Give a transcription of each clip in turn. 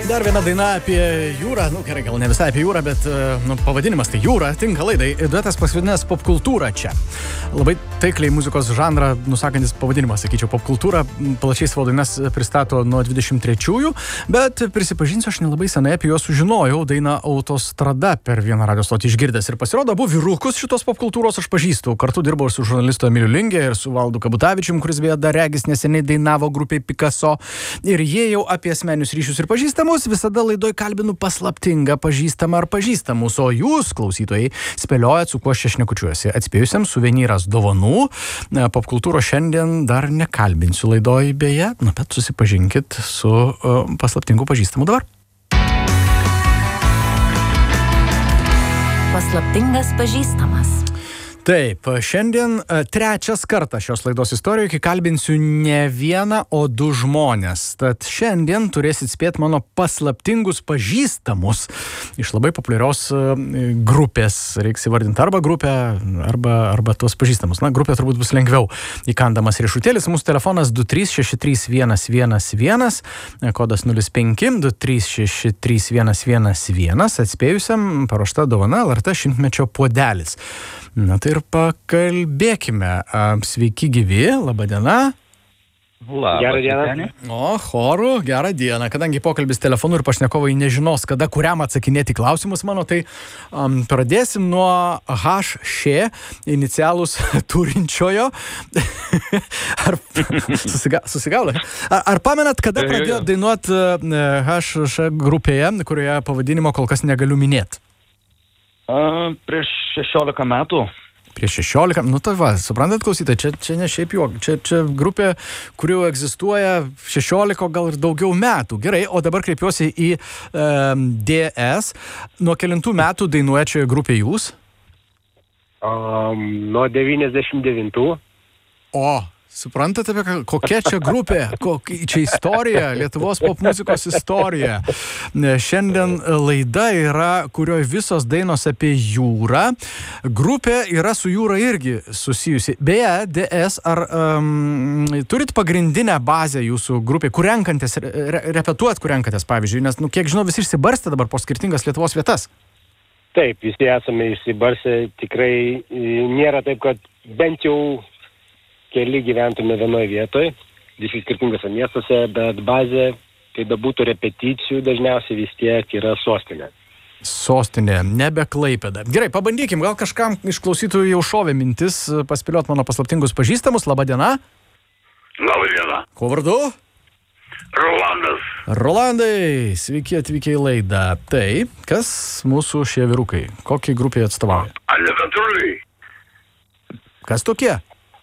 Dar viena daina apie jūrą, gerai, gal ne visai apie jūrą, bet pavadinimas tai jūra, tinka laidai. Duetas pasivadinęs popkultūra čia. Labai taikliai muzikos žanrą nusakantis pavadinimas, sakyčiau, popkultūra. Plačiai savo dainas pristato nuo 23-ųjų, bet prisipažinsiu, aš nelabai senai apie juos sužinojau. Dainą Autostrada per vieną radijo stotį išgirdęs ir pasirodo, abu vyrukus šitos popkultūros aš pažįstu. Kartu dirbau ir su žurnalistu Emiliu Lingė, ir su Valdu Kabutavičium, kuris beje dar regis neseniai dainavo grupėj Picasso. Ir jie jau apie asmeninius ryšius ir pažįstamus visada laidoj kalbinu paslaptingą pažįstamą ar pažįstamus, o jūs, klausytojai, spėliojat, su kuo aš čia šnekučiuosi. Atspėjusiam suvenyras dovanų. Popkultūros šiandien dar nekalbinsiu laidoj beje, bet susipažinkit su paslaptingu pažįstamu dabar. Paslaptingas pažįstamas. Taip, šiandien trečias kartas šios laidos istorijoje, kai kalbinsiu ne vieną, o du žmonės. Tad šiandien turėsit spėti mano paslaptingus pažįstamus iš labai populiarios grupės. Reiks įvardinti arba grupę, arba tuos pažįstamus. Grupė turbūt bus lengviau įkandamas riešutėlis. Mūsų telefonas 2363111, kodas 05 2363111. Atspėjusiam paruošta dovana LRT šimtmečio puodelis. Tai ir pakalbėkime. Sveiki gyvi, laba diena. Gerą dieną. O, choru, gerą dieną. Kadangi pokalbis telefonu ir pašnekovai nežinos, kada kuriam atsakinėti klausimus mano, tai pradėsim nuo H.Š. inicialus turinčiojo. Ar susigaudė? Ar pamenat, kada pradėjo dainuoti H.Š. grupėje, kurioje pavadinimo kol kas negaliu minėti? Prieš 16 metų. Prieš 16, tai va, suprantat, klausytojai, čia ne šiaip juok, čia grupė, kuri egzistuoja 16, gal ir daugiau metų. Gerai, o dabar kreipiuosi į DS. Nuo kelintų metų dainuoja čia grupė jūs? Nuo 99. O, suprantate, kokia čia grupė, čia istorija, Lietuvos popmuzikos istorija. Šiandien laida yra, kurioje visos dainos apie jūrą. Grupė yra su jūra irgi susijusi. Beje, DS, ar turit pagrindinę bazę jūsų grupė, kur renkatės, repetuot, kur renkatės, pavyzdžiui, nes, kiek žinau, visi išsibarstė dabar po skirtingas Lietuvos vietas. Taip, visi esame išsibarstę, tikrai nėra taip, kad bent jau keli gyventume vienoje vietoje, visi skirtingose miestuose, bet bazė, kai bebūtų repeticijų, dažniausiai vis tiek yra sostinė. Sostinė, nebe Klaipėda. Gerai, pabandykim, gal kažkam iš klausytojų jau šovė mintis paspėliot mano paslaptingus pažįstamus. Labą diena. Labą dieną. Kuo vardu? Rolandas. Rolandai, sveiki atvykę į laidą. Tai, kas mūsų šie vyrukai? Kokiai grupiai atstovauja? Ale patruliai. Kas tokie?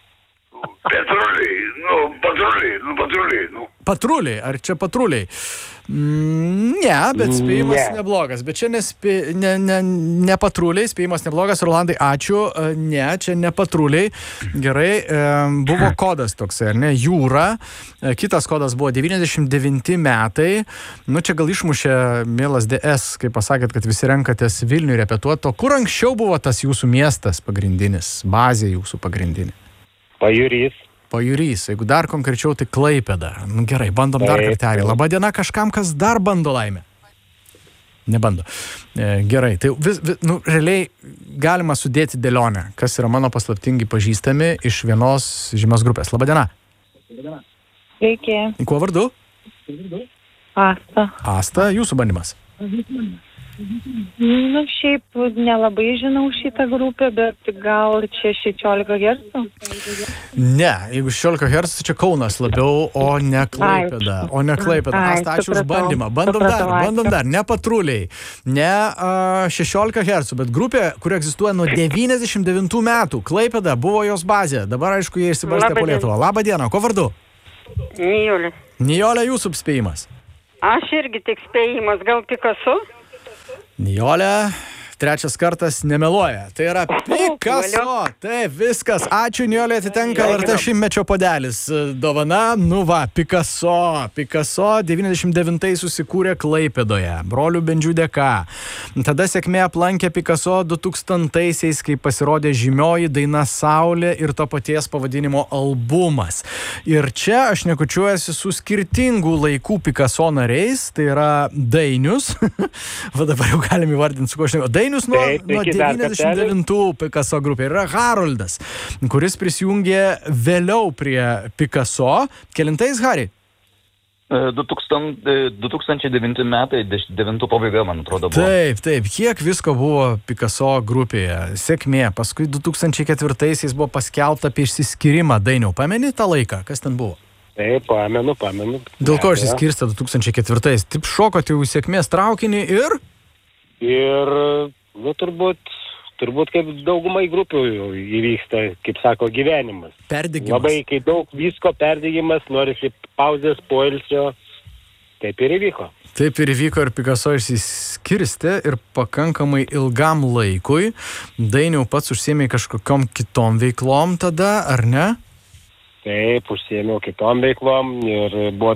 Patruliai. Patruliai, ar čia patruliai? Ne, bet spėjimas neblogas. Bet čia ne patruliai, spėjimas neblogas. Rolandai, ačiū. Ne, čia ne patruliai. Gerai, buvo kodas toksai, ar ne? Jūra. Kitas kodas buvo 99 metai. Čia gal išmušė mielas DS, kai pasakėt, kad visi renkatės Vilnių repetuoti. O kur anksčiau buvo tas jūsų miestas pagrindinis, bazė jūsų pagrindinė? Pajūrys, jeigu dar konkrečiau, tai Klaipėda. Gerai, bandom dar kartelį. Labą dieną kažkam, kas dar bando laimę. Nebando. Gerai, tai realiai galima sudėti dėlionę, kas yra mano paslaptingi pažįstami iš vienos žymios grupės. Labą dieną. Sveiki. Kuo vardu? Asta. Asta, jūsų bandymas. Šiaip nelabai žinau šitą grupę, bet gal čia 16 Hz? Ne, jeigu 16 Hz, čia Kaunas labiau, o ne Klaipėda. Asta, ačiū už bandymą. Bandom dar. Ne patruliai, ne 16 Hz, bet grupė, kuri egzistuoja nuo 99 metų. Klaipėda buvo jos bazė. Dabar, aišku, jie išsibarstė po Lietuvą. Labą dieną, kuo vardu? Nijolė. Nijolė, jūsų spėjimas. Aš irgi tik spėjimas, gal Picasso? Nijolė, trečias kartas nemeluoja. Tai yra Picasso. Taip, viskas. Ačiū, Nijolė, atitenka LRT 100-mečio puodelis. Dovana, Picasso. Picasso 99 susikūrė Klaipėdoje, brolių Bendžių dėka. Tada sėkmė aplankė Picasso 2000-aisiais, kai pasirodė žymioji daina Saulė ir to paties pavadinimo albumas. Ir čia aš nekučiuojasi su skirtingų laikų Picasso nariais, tai yra Dainius. Va dabar jau galim įvardinti, su ko aš neku. Dainius nuo 99 Picasso grupė. Yra Haroldas, kuris prisijungė vėliau prie Picasso. Kelintais, Harry? 2009 metai, 9 pabaiga, man atrodo, buvo. Taip. Kiek visko buvo Picasso grupėje. Sėkmė. Paskui 2004-aisiais buvo paskelbta apie išsiskyrimą. Dainiau, pameni tą laiką? Kas ten buvo? Taip, pamenu. Dėl ko išsiskirstė 2004-ais? Taip šokot jau sėkmės traukinį ir? Ir, turbūt kaip daugumai grupių įvyksta, kaip sako, gyvenimas. Perdegimas. Labai, kai daug visko perdegimas, norisi pauzės, poilsio, taip ir įvyko. Taip ir įvyko ir Picasso išsiskirstė ir pakankamai ilgam laikui. Dainiau pats užsiėmė kažkokiom kitom veiklom tada, ar ne? Taip, užsiėmiau kitom veiklom ir buvo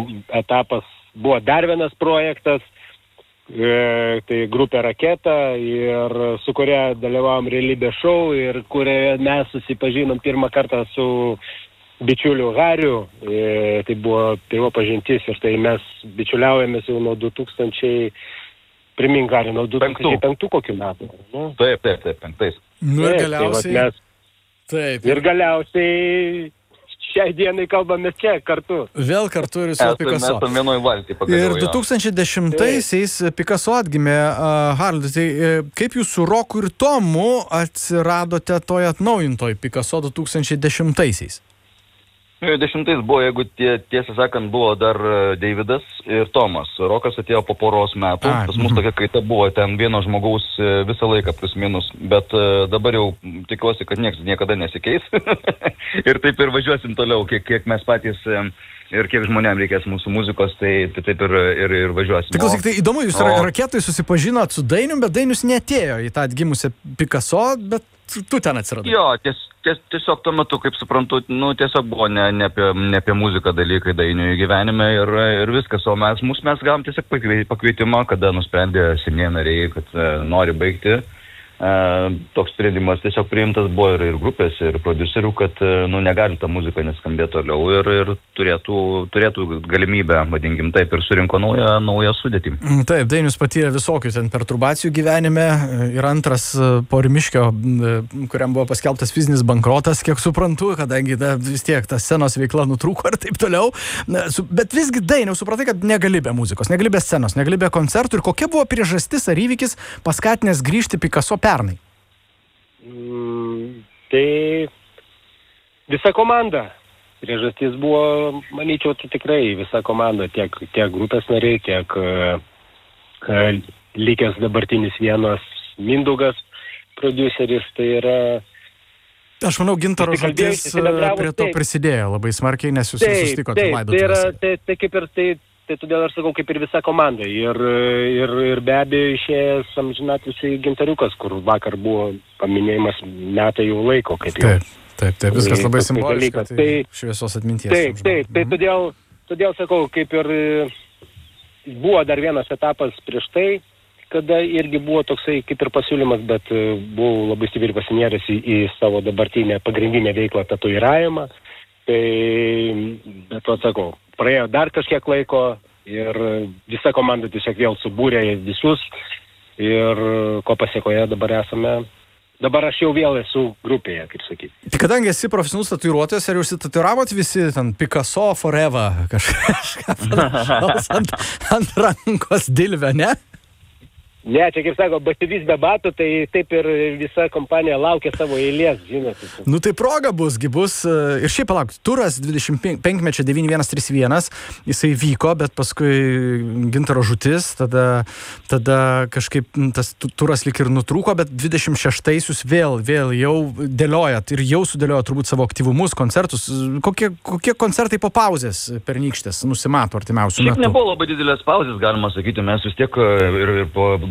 dar vienas projektas, tai grupė Raketa, ir su kuria dalyvavom realybės šou ir kurioje mes susipažinom pirmą kartą su bičiuliu Hariu. Tai buvo pirma pažintis ir tai mes bičiuliaujamės jau nuo 2000, primink Harį, nuo 2005 kokių metų. Ne? Taip, 5. Nu ir galiausiai. Taip. Ir galiausiai šiai dienai kalbame čia kartu. Vėl kartu ir su Picasso. Esame vienoj valty pagaliau. Ir 2010-aisiais Picasso atgimė. Haroldai, tai kaip jūs su Roku ir Tomu atsiradote toj atnaujintoj Picasso 2010-aisiais? 10 buvo, jeigu tiesą sakant, buvo dar Deividas ir Tomas. Rokas atėjo po poros metų. Pas mus tokia kaita buvo ten vieno žmogaus visą laiką plus minus. Bet dabar jau tikiuosi, kad niekas niekada nesikeis. Ir taip ir važiuosim toliau, kiek mes patys ir kiek žmonėms reikės mūsų muzikos, tai taip ir važiuosim. Tai klausyk, tai įdomu, jūs Raketoj susipažinot su Dainium, bet Dainius neatėjo į tą atgimusią Picasso, bet tu ten atsiradai. Jo, tiesiog tuo metu, kaip suprantu, tiesiog buvo ne apie muziką dalykai Dainiui gyvenime ir viskas, o mes gavom tiesiog pakvietimą, kada nusprendė senieji nariai, kad nori baigti. Toks sprendimas tiesiog priimtas buvo ir grupės, ir prodiuserių, kad negali ta muzika neskambėti toliau ir turėtų galimybę, vadinkim taip, ir surinko naują sudėtį. Taip, Dainius patyrė visokių ten perturbacijų gyvenime ir antras po Rimiškio, kuriam buvo paskelbtas fizinis bankrotas, kiek suprantu, kadangi vis tiek ta scenos veikla nutrūko ir taip toliau. Bet visgi Dainiau supratai, kad negali be muzikos, negali be scenos, negali be koncertų. Ir kokia buvo priežastis ar įvykis paskatinęs grįžti Picasso pernai? Tai visa komanda. Priežastis buvo, manyčiau, tai tikrai visa komanda, tiek grupės nariai, tiek likęs dabartinis vienas Mindaugas, prodiuseris, tai yra... Aš manau, Gintaro žodis prie to prisidėjo labai smarkiai, nes jūs susitikote laidotuvėse. Tai kaip ir tai todėl aš sakau, kaip ir visa komanda. Ir be abejo išėjęs amžinatilsį Gintariukas, kur vakar buvo paminėjimas metai jau laiko. Taip, viskas labai simboliška, tai šviesos atminties. Taip, tai todėl sakau, kaip ir buvo dar vienas etapas prieš tai, kada irgi buvo toksai kaip ir pasiūlymas, bet buvau labai stipriai pasinėręs į savo dabartinę pagrindinę veiklą tatuiravimą. Tai, bet atsakau, praėjo dar kažkiek laiko ir visa komanda tiesiog vėl subūrė visus ir ko pasiekoje dabar aš jau vėl esu grupėje, kaip sakyti. Tai kadangi esi profesionalus tatuiruotojas, ar jūs tatuiravot visi ten Picasso Forever kažką ant rankos dilvę, ne? Ne, čia kaip sako, bativys be batų, tai taip ir visa kompanija laukia savo eilės, žinote. Nu tai proga bus ir šiaip palauk, turas 25-mečio 9131, jisai vyko, bet paskui Gintaro žūtis, tada kažkaip tas turas lyg ir nutrūko, bet 26-aisius vėl jau dėliojat ir jau sudėliojat turbūt savo aktyvumus, koncertus. Kokie koncertai po pauzės pernykštės nusimato artimiausių metų? Šiaip nebuvo labai didelės pauzės, galima sakyti, mes vis tiek ir po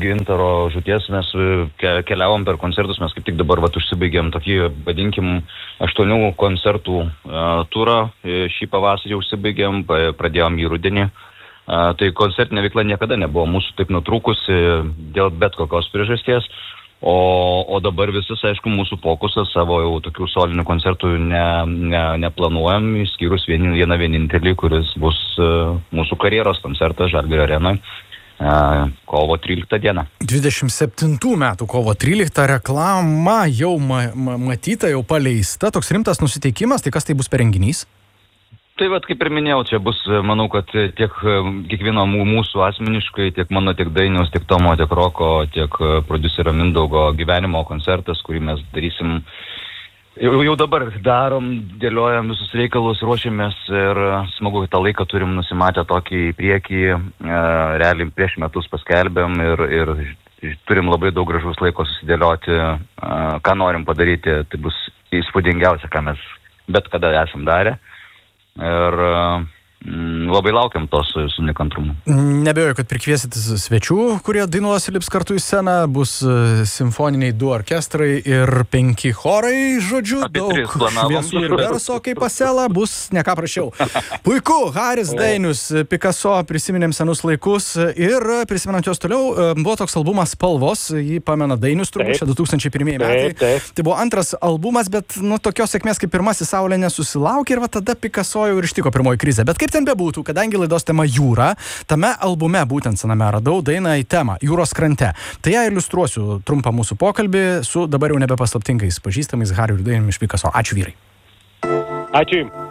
Gintaro žūties mes keliavom per koncertus, mes kaip tik dabar užsibaigėm tokį, vadinkim, 8 koncertų turą, šį pavasarį užsibaigėm, pradėjom į rudenį. Tai koncertinė veikla niekada nebuvo mūsų taip nutrūkusi dėl bet kokios priežasties. O dabar visas, aišku, mūsų fokusas savo jau tokių solinių koncertų neplanuojam, išskyrus vieną vienintelį, kuris bus mūsų karjeros koncertas Žalgirio arenoje kovo 13 dieną. 27 metų kovo 13 reklama jau matyta, jau paleista, toks rimtas nusiteikimas, tai kas tai bus per renginys? Tai kaip ir minėjau, čia bus, manau, kad tiek kiekvieno mūsų asmeniškai, tiek mano, tiek Dainiaus, tiek Tomo, tiek Roko, tiek prodiuserio Mindaugo gyvenimo koncertas, kurį mes darysim. Jau dabar darom, dėliojam visus reikalus, ruošiamės ir smagu, tą laiką turim nusimatę tokį į priekį, realiai prieš metus paskelbėm ir turim labai daug gražus laiko susidėlioti, ką norim padaryti, tai bus įspūdingiausia, ką mes bet kada esam darę. Ir labai laukiam tos su nekantrumu. Nebejoju, kad prikviesit svečių, kurie dainuos ir lips kartu į sceną, bus simfoniniai 2 orkestrai ir 5 chorai, žodžiu, daug šviesų ir garso kaip pasela, bus ne ką prašiau. Puiku, Haris, Dainius, Picasso, prisiminėm senus laikus ir prisimenant jos toliau, buvo toks albumas Spalvos, jį pamena Dainius turbūt, čia 2001 metai. Tai buvo antras albumas, bet tokios sėkmės kaip pirmasis Saulė nesusilaukė ir tada Picasso jau ir ištiko pirmoji krizė. Bet kaip ten bebūtų, kadangi laidos tema jūra, tame albume būtent sename radau dainą į temą Jūros krante. Tai ją iliustruosiu trumpą mūsų pokalbį su dabar jau nebepaslaptingais pažįstamais Hariu ir Dainiumi iš Picasso. Ačiū vyrai. Ačiū.